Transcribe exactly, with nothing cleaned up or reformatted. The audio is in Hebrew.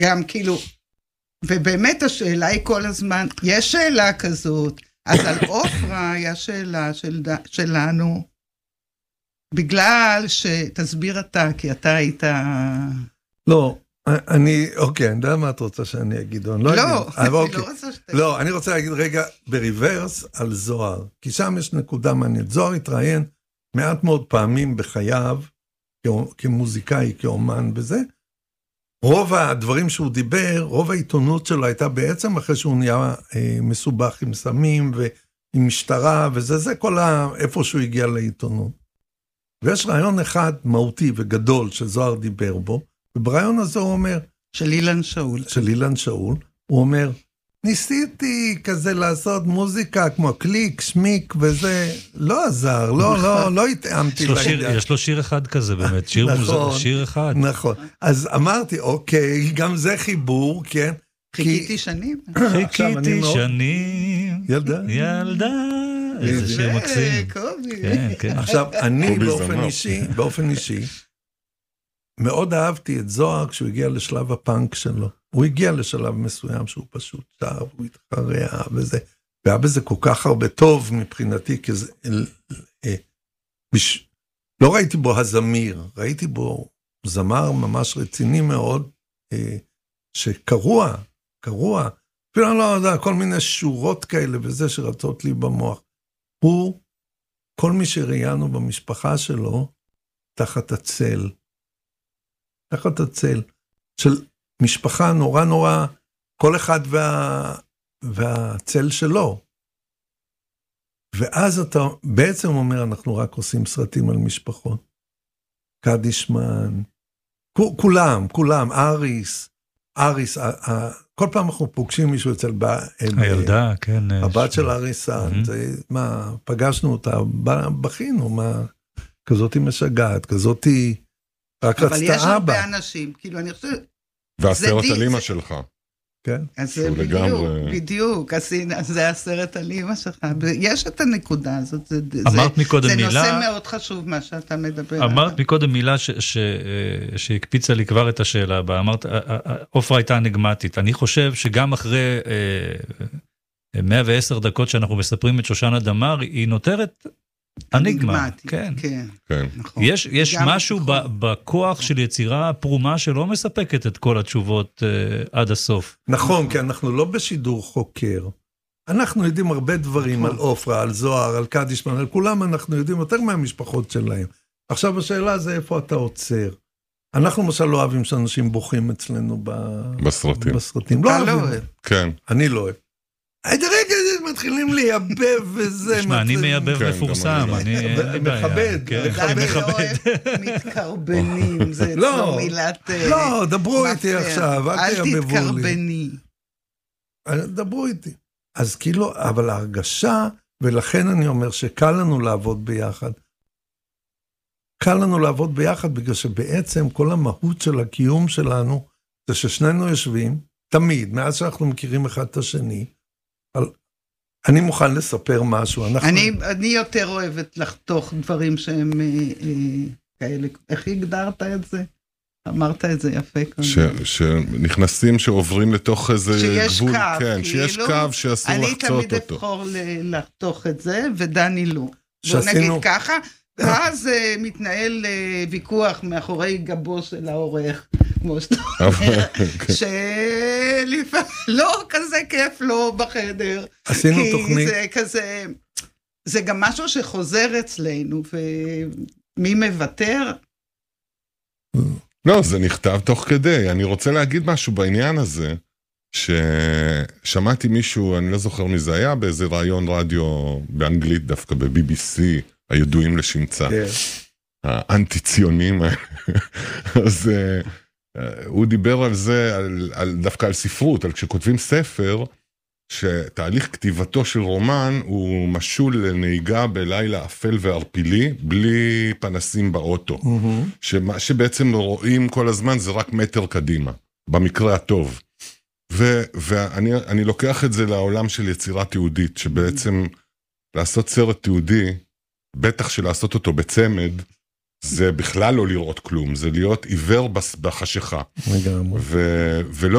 גם כאילו, ובאמת השאלה היא כל הזמן, יש שאלה כזאת, אז על אופרה היה שאלה של, שלנו, בגלל שתסביר אתה, כי אתה היית... לא, אני, אוקיי, אני יודע מה את רוצה שאני אגיד, לא, לא, לא, אני אוקיי. לא רוצה שתגיד. לא, אני רוצה להגיד רגע בריברס על זוהר, כי שם יש נקודה מעניינת. זוהר התראיין מעט מאוד פעמים בחייו, כמוזיקאי, כאומן וזה. רוב הדברים שהוא דיבר, רוב העיתונות שלו הייתה בעצם אחרי שהוא נהיה אה, מסובך עם סמים ועם משטרה, וזה זה כל ה... איפה שהוא הגיע לעיתונות. ויש רעיון אחד מהותי וגדול שזוהר דיבר בו, וברעיון הזה הוא אומר... של אילן שאול. של אילן שאול, הוא אומר, ניסיתי כזה לעשות מוזיקה כמו קליק, שמיק וזה, לא עזר, לא, לא, לא התאמתי. יש לו שיר אחד כזה באמת, שיר אחד. נכון, אז אמרתי, אוקיי, גם זה חיבור, כן. חיכיתי שנים. חיכיתי שנים. ילדה. ילדה. איזה שיר מקסים. עכשיו, אני באופן אישי, באופן אישי, מאוד אהבתי את זוהר כשהוא הגיע לשלב הפאנק שלו. הוא הגיע לשלב מסוים שהוא פשוט שר, הוא התחרע וזה. והיה בזה כל כך הרבה טוב מבחינתי, כי זה... לא ראיתי בו הזמיר, ראיתי בו זמר ממש רציני מאוד, שקרוע, קרוע. אפילו אני לא יודע, כל מיני שורות כאלה וזה שרצות לי במוח. הוא, כל מי שראיינו במשפחה שלו, תחת הצל. תחת הצל של משפחה נורא נורא, כל אחד וה, והצל שלו. ואז אתה בעצם אומר, אנחנו רק עושים סרטים על משפחות. קדישמן, כולם, כולם, אריס, אריס, כל פעם אנחנו פוגשים מישהו אצל... הילדה, כן. הבת של אריסן, זה, מה, פגשנו אותה, בכינו, מה, כזאת היא משגעת, כזאת היא... אבל יש הרבה אנשים, כאילו אני חושבת... והסרט על אמא שלך. כן. אז זה בדיוק, בדיוק, אז זה הסרט על אמא שלך. יש את הנקודה הזאת, אמרת מקודם מילה... זה נושא מאוד חשוב מה שאתה מדבר. אמרת מקודם מילה שהקפיצה לי כבר את השאלה הבאה, אמרת, אופרה הייתה אנגמטית. אני חושב שגם אחרי מאה ועשר דקות שאנחנו מספרים את שושנה דמאר, היא נותרת... אניגמה, כן. כן. נכון. יש, יש משהו ב, בכוח של יצירה פרומה שלא מספקת את כל התשובות uh, עד הסוף. נכון, כי אנחנו לא בשידור חוקר. אנחנו יודעים הרבה דברים על אופרה, על זוהר, על קדישמן, על כולם אנחנו יודעים יותר מהמשפחות שלהם. עכשיו השאלה זה איפה אתה עוצר. אנחנו למשל לא אוהבים שאנשים בוכים אצלנו ב... בסרטים. בסרטים. לא אוהבים. כן. אני לא אוהב. הייתי רגע, מתחילים לייבב וזה. תשמע, אני מייבב מפורסם, אני מכבד. מכבד. מתקרבנים, זה לא מילת... לא, דברו איתי עכשיו, אל תייבבו לי. אל תתקרבני. דברו איתי. אז כאילו, אבל ההרגשה, ולכן אני אומר שקל לנו לעבוד ביחד. קל לנו לעבוד ביחד, בגלל שבעצם כל המהות של הקיום שלנו, זה ששנינו יושבים, תמיד, מאז שאנחנו מכירים אחד את השני, אבל אני מוכן לספר משהו. אנחנו... אני, אני יותר אוהבת לחתוך דברים שהם אה, אה, כאלה. איך הגדרת את זה? אמרת את זה יפה. ש, שנכנסים שעוברים לתוך איזה שיש גבול. קו. כן, כאילו, שיש קו שאסור לחצות אותו. אני תמיד אבחור לחתוך את זה, ודני לא. שעשינו... בוא נגיד ככה, ואז uh, מתנהל uh, ויכוח מאחורי גבו של העורך. כמו שאתה אומר, שלפעמים לא כזה כיף לו בחדר. עשינו תוכנית. כי זה כזה, זה גם משהו שחוזר אצלנו, ומי מוותר? לא, זה נכתב תוך כדי. אני רוצה להגיד משהו בעניין הזה, ששמעתי מישהו, אני לא זוכר מי זה היה, באיזה רעיון רדיו באנגלית דווקא, ב-בי בי סי, הידועים לשמצה. האנטי-ציונים. אז... הוא דיבר על זה, על, על, דווקא על ספרות, על כשכותבים ספר, שתהליך כתיבתו של רומן הוא משול לנהיגה בלילה אפל וערפילי, בלי פנסים באוטו. Mm-hmm. שמה שבעצם רואים כל הזמן זה רק מטר קדימה, במקרה הטוב. ו, ואני אני לוקח את זה לעולם של יצירה תיעודית, שבעצם לעשות סרט תיעודי, בטח שלעשות אותו בצמד, זה בכלל לא לראות כלום, זה להיות עיוור בחשיכה. לגמרי. ו- ולא